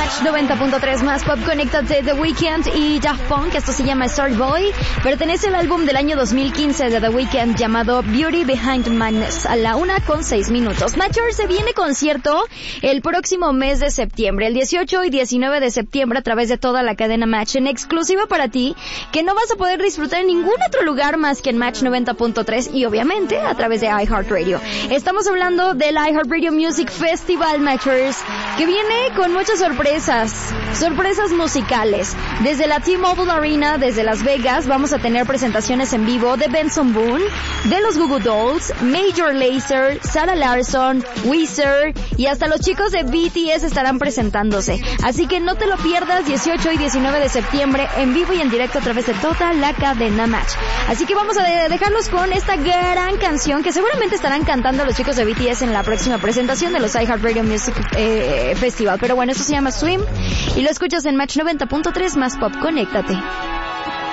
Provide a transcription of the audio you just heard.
Match 90.3 más Pop, conéctate. The Weeknd y Daft Punk. Esto se llama Starry Boy. Pertenece al álbum del año 2015 de The Weeknd llamado Beauty Behind Madness, a la 1:06. Matcher se viene concierto el próximo mes de septiembre, el 18 y 19 de septiembre, a través de toda la cadena Match, en exclusiva para ti, que no vas a poder disfrutar en ningún otro lugar más que en Match 90.3 y obviamente a través de iHeartRadio. Estamos hablando del iHeartRadio Music Festival, Matchers, que viene con muchas sorpresas musicales. Desde la T-Mobile Arena, desde Las Vegas, vamos a tener presentaciones en vivo de Benson Boone, de los Goo Goo Dolls, Major Lazer, Sarah Larsson, Weezer y hasta los chicos de BTS estarán presentándose. Así que no te lo pierdas, 18 y 19 de septiembre, en vivo y en directo a través de toda la cadena Match. Así que vamos a dejarlos con esta gran canción que seguramente estarán cantando los chicos de BTS en la próxima presentación de los iHeartRadio Music Festival. Pero bueno, esto se llama Swim y lo escuchas en Match 90.3 más Pop. Conéctate.